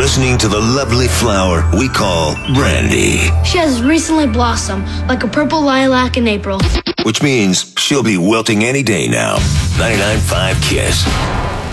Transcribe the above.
listening to the lovely flower we call Brandy. She has recently blossomed like a purple lilac in April. Which means she'll be wilting any day now. 99.5 Kiss.